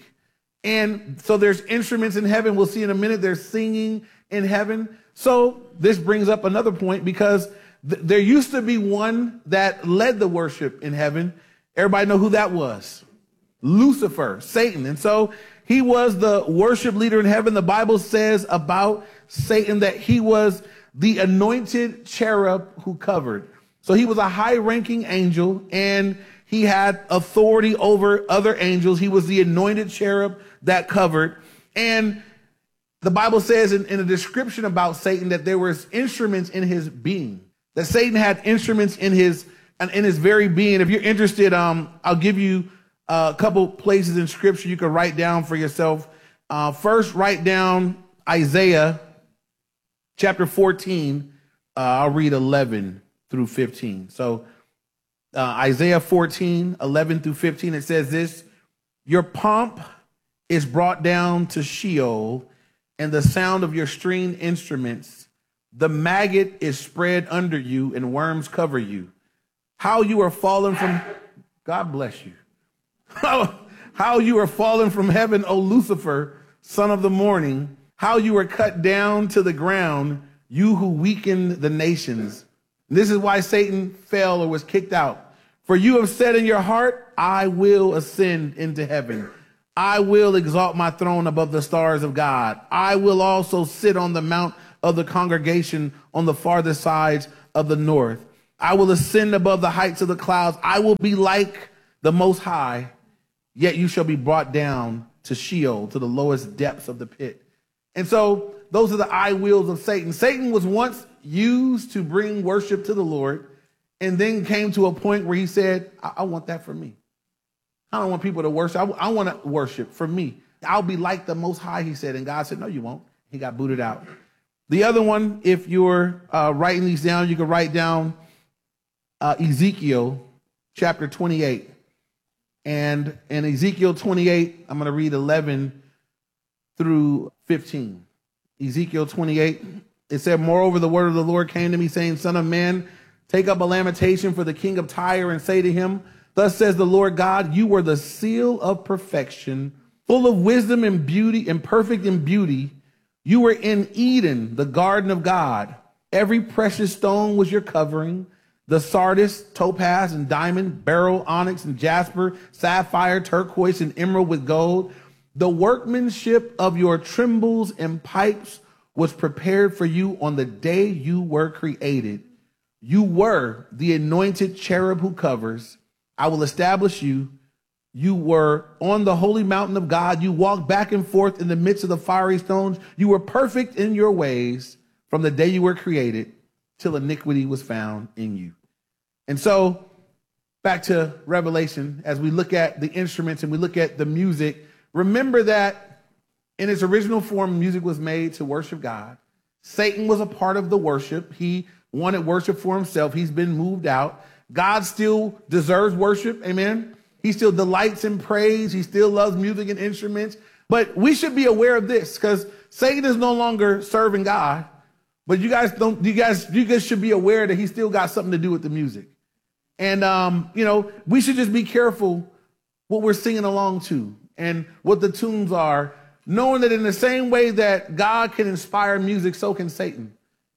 And so there's instruments in heaven. We'll see in a minute. There's singing in heaven. So this brings up another point, because th- there used to be one that led the worship in heaven. Everybody know who that was? Lucifer, Satan. And so he was the worship leader in heaven. The Bible says about Satan that he was the anointed cherub who covered. So he was a high-ranking angel, and he had authority over other angels. He was the anointed cherub that covered. And the Bible says in, in a description about Satan that there was instruments in his being, that Satan had instruments in his, in his very being. If you're interested, um, I'll give you a couple places in scripture you can write down for yourself. Uh, first, write down Isaiah chapter fourteen. Uh, I'll read eleven through fifteen. So uh, Isaiah fourteen, eleven through fifteen, it says this: your pomp is brought down to Sheol, and the sound of your stringed instruments The maggot is spread under you and worms cover you. How you are fallen from, God bless you. How, how you are fallen from heaven, O Lucifer, son of the morning. How you are cut down to the ground, you who weakened the nations. This is why Satan fell or was kicked out. For you have said in your heart, I will ascend into heaven. I will exalt my throne above the stars of God. I will also sit on the mount of the congregation on the farthest sides of the north. I will ascend above the heights of the clouds. I will be like the Most High, yet you shall be brought down to Sheol, to the lowest depths of the pit. And so those are the I wills of Satan. Satan was once used to bring worship to the Lord, and then came to a point where he said, I, I want that for me. I don't want people to worship. I, I want to worship for me. I'll be like the Most High, he said. And God said, no, you won't. He got booted out. The other one, if you're uh, writing these down, you can write down uh, Ezekiel chapter twenty-eight. And in Ezekiel twenty-eight, I'm going to read eleven through fifteen. Ezekiel twenty-eight, it said, moreover, the word of the Lord came to me, saying, Son of man, take up a lamentation for the king of Tyre and say to him, thus says the Lord God, you were the seal of perfection, full of wisdom and beauty and perfect in beauty. You were in Eden, the garden of God. Every precious stone was your covering. The sardius, topaz, and diamond, beryl, onyx, and jasper, sapphire, turquoise, and emerald with gold. The workmanship of your timbrels and pipes was prepared for you on the day you were created. You were the anointed cherub who covers. I will establish you. You were on the holy mountain of God. You walked back and forth in the midst of the fiery stones. You were perfect in your ways from the day you were created till iniquity was found in you. And so back to Revelation, as we look at the instruments and we look at the music, remember that in its original form, music was made to worship God. Satan was a part of the worship. He wanted worship for himself. He's been moved out. God still deserves worship. Amen. He still delights in praise. He still loves music and instruments. But we should be aware of this because Satan is no longer serving God. But you guys don't, you guys, you guys should be aware that he still got something to do with the music. And, um, you know, we should just be careful what we're singing along to and what the tunes are, knowing that in the same way that God can inspire music, so can Satan.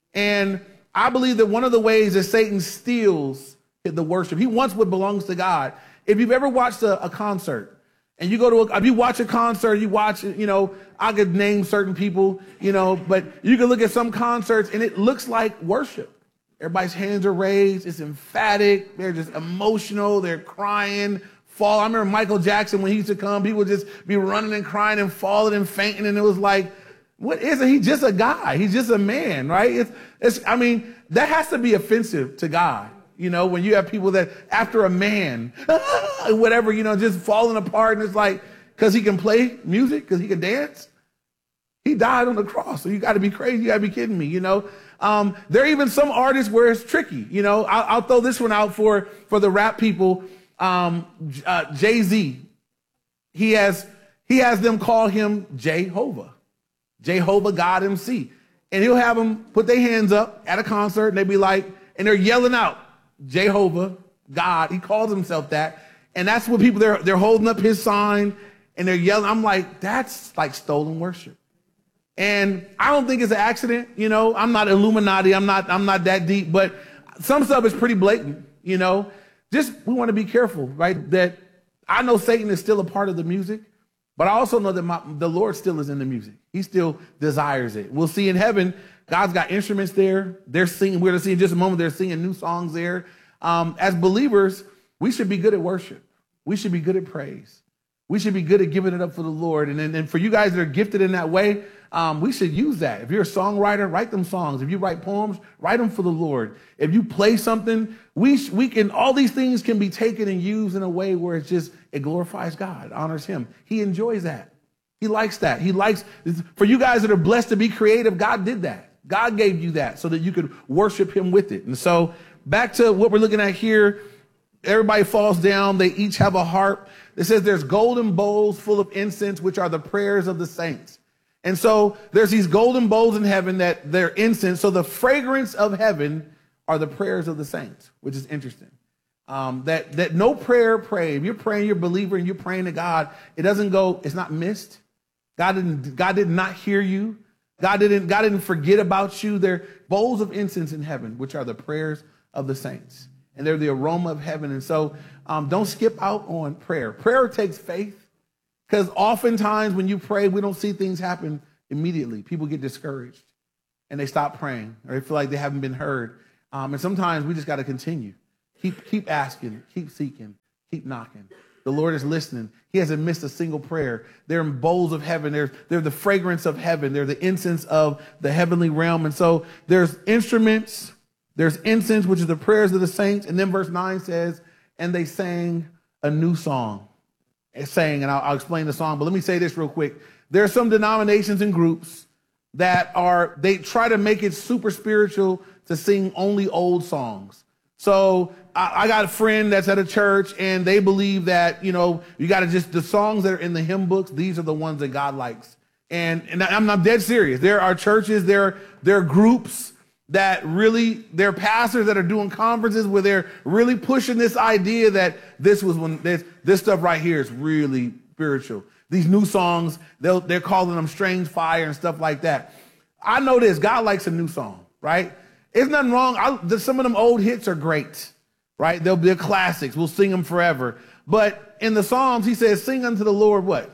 And I believe that one of the ways that Satan steals the worship, he wants what belongs to God. If you've ever watched a, a concert and you go to, a, if you watch a concert, you watch, you know, I could name certain people, you know, but you can look at some concerts and it looks like worship. Everybody's hands are raised. It's emphatic. They're just emotional. They're crying, fall. I remember Michael Jackson, when he used to come, he would just be running and crying and falling and fainting. And it was like, what is it? He's just a guy. He's just a man, right? It's, it's, I mean, that has to be offensive to God. You know, when you have people that after a man, ah, whatever, you know, just falling apart. And it's like, because he can play music, because he can dance. He died on the cross. So you got to be crazy. You got to be kidding me, you know. Um, there are even some artists where it's tricky. You know, I'll, I'll throw this one out for, for the rap people. Um, uh, Jay-Z, he has, he has them call him Jehovah, Jehovah God M C. And he'll have them put their hands up at a concert and they be like, and they're yelling out, Jehovah, God. He calls himself that. And that's what people, they're, they're holding up his sign and they're yelling. I'm like, that's like stolen worship. And I don't think it's an accident. You know, I'm not Illuminati. I'm not, I'm not that deep, but some stuff is pretty blatant, you know, just, we want to be careful, right? That I know Satan is still a part of the music, but I also know that my, the Lord still is in the music. He still desires it. We'll see in heaven, God's got instruments there. They're singing. We're going to see in just a moment. They're singing new songs there. Um, as believers, we should be good at worship. We should be good at praise. We should be good at giving it up for the Lord. And, and, and for you guys that are gifted in that way, um, we should use that. If you're a songwriter, write them songs. If you write poems, write them for the Lord. If you play something, we, sh- we can, all these things can be taken and used in a way where it's just, it glorifies God, honors him. He enjoys that. He likes that. He likes, for you guys that are blessed to be creative, God did that. God gave you that so that you could worship him with it. And so back to what we're looking at here, everybody falls down. They each have a harp. It says there's golden bowls full of incense, which are the prayers of the saints. And so there's these golden bowls in heaven that they're incense. So the fragrance of heaven are the prayers of the saints, which is interesting. Um, that, that no prayer prayed. If you're praying, you're a believer and you're praying to God, it doesn't go, it's not missed. God didn't, God did not hear you. God didn't, God didn't forget about you. They're bowls of incense in heaven, which are the prayers of the saints. And they're the aroma of heaven. And so um, don't skip out on prayer. Prayer takes faith, because oftentimes when you pray, we don't see things happen immediately. People get discouraged and they stop praying, or they feel like they haven't been heard. Um, and sometimes we just got to continue. Keep, keep asking, keep seeking, keep knocking. The Lord is listening. He hasn't missed a single prayer. They're in bowls of heaven. They're, they're the fragrance of heaven. They're the incense of the heavenly realm. And so there's instruments, there's incense, which is the prayers of the saints. And then verse nine says, and they sang a new song. It's saying, and I'll, I'll explain the song, but let me say this real quick. There are some denominations and groups that are, they try to make it super spiritual to sing only old songs. So I, I got a friend that's at a church and they believe that, you know, you got to just, the songs that are in the hymn books, these are the ones that God likes. And, and I'm, I'm dead serious. There are churches, there, there are groups that really, they're pastors that are doing conferences where they're really pushing this idea that this was when this, this stuff right here is really spiritual. These new songs, they'll, they're calling them strange fire and stuff like that. I know this, God likes a new song, right? There's nothing wrong. I, some of them old hits are great, right? They'll be classics. We'll sing them forever. But in the Psalms, he says, sing unto the Lord what?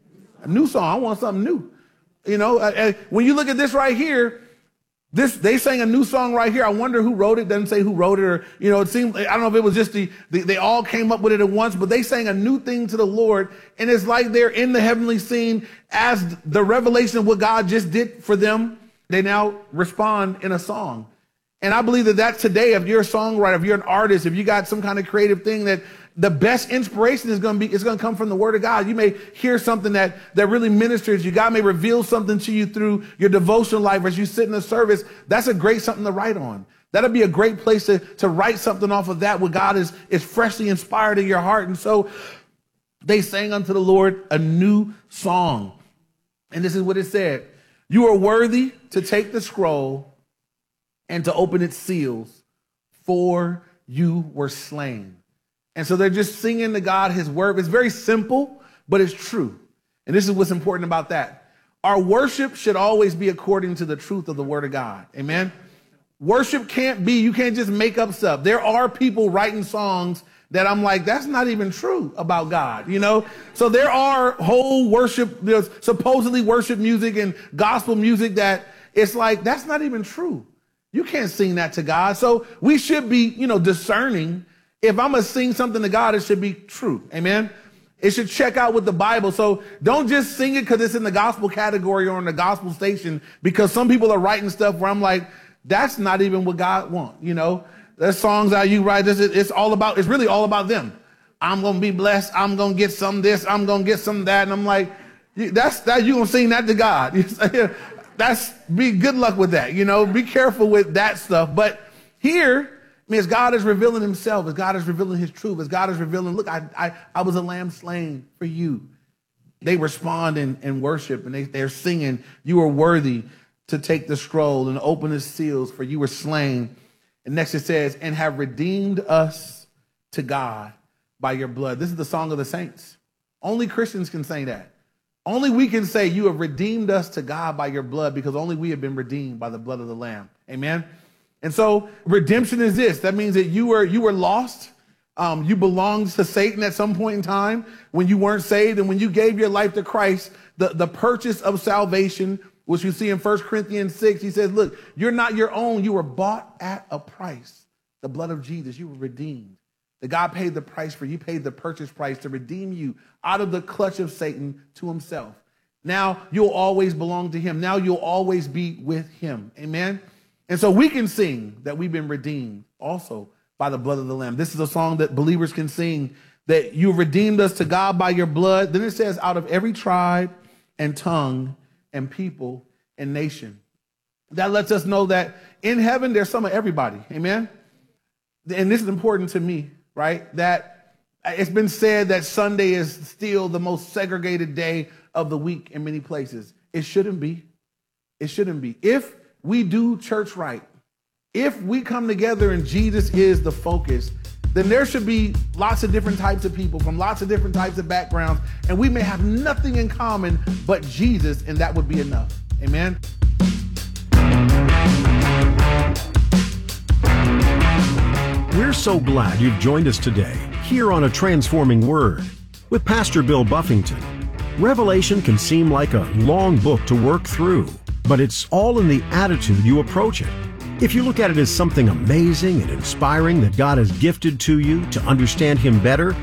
A new song. I want something new. You know, uh, when you look at this right here, This, they sang a new song right here. I wonder who wrote it. Doesn't say who wrote it, or, you know, it seemed, I don't know if it was just the, the, they all came up with it at once, but they sang a new thing to the Lord. And it's like they're in the heavenly scene as the revelation of what God just did for them. They now respond in a song. And I believe that that's today, if you're a songwriter, if you're an artist, if you got some kind of creative thing, that the best inspiration is going to be, it's going to come from the word of God. You may hear something that, that really ministers you. God may reveal something to you through your devotional life as you sit in a service. That's a great something to write on. That'll be a great place to, to write something off of that, where God is, is freshly inspired in your heart. And so they sang unto the Lord a new song. And this is what it said. You are worthy to take the scroll and to open its seals, for you were slain. And so they're just singing to God his word. It's very simple, but it's true. And this is what's important about that. Our worship should always be according to the truth of the word of God. Amen. Worship can't be, you can't just make up stuff. There are people writing songs that I'm like, that's not even true about God, you know? So there are whole worship, there's supposedly worship music and gospel music that it's like, that's not even true. You can't sing that to God. So we should be, you know, discerning. If I'm going to sing something to God, it should be true. Amen. It should check out with the Bible. So don't just sing it because it's in the gospel category or in the gospel station, because some people are writing stuff where I'm like, that's not even what God wants. You know, there's songs that you write. This, it's all about, it's really all about them. I'm going to be blessed. I'm going to get some of this. I'm going to get some of that. And I'm like, that's that. You're going to sing that to God. That's, be good luck with that. You know, be careful with that stuff. But here, I mean, as God is revealing himself, as God is revealing his truth, as God is revealing, look, I I, I was a lamb slain for you. They respond in, in worship, and they, they're singing, you are worthy to take the scroll and open the seals, for you were slain. And next it says, and have redeemed us to God by your blood. This is the song of the saints. Only Christians can say that. Only we can say you have redeemed us to God by your blood, because only we have been redeemed by the blood of the Lamb. Amen. And so redemption is this. That means that you were, you were lost. Um, you belonged to Satan at some point in time when you weren't saved. And when you gave your life to Christ, the, the purchase of salvation, which you see in First Corinthians six, he says, look, you're not your own. You were bought at a price. The blood of Jesus, you were redeemed. That God paid the price for you, paid the purchase price to redeem you out of the clutch of Satan to himself. Now you'll always belong to him. Now you'll always be with him. Amen. And so we can sing that we've been redeemed also by the blood of the Lamb. This is a song that believers can sing, that you redeemed us to God by your blood. Then it says, out of every tribe and tongue and people and nation. That lets us know that in heaven, there's some of everybody. Amen. And this is important to me. Right? That it's been said that Sunday is still the most segregated day of the week in many places. It shouldn't be. It shouldn't be. If we do church right, if we come together and Jesus is the focus, then there should be lots of different types of people from lots of different types of backgrounds, and we may have nothing in common but Jesus, and that would be enough. Amen. We're so glad you've joined us today here on A Transforming Word with Pastor Bill Buffington. Revelation can seem like a long book to work through, but it's all in the attitude you approach it. If you look at it as something amazing and inspiring that God has gifted to you to understand Him better,